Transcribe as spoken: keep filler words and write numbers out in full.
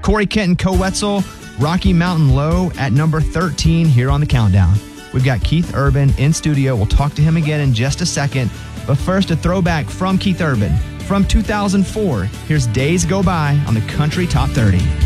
Corey Kent and Co-Wetzel, Rocky Mountain Low at number thirteen here on the countdown. We've got Keith Urban in studio. We'll talk to him again in just a second. But first, a throwback from Keith Urban. From two thousand four, here's Days Go By on the Country Top thirty.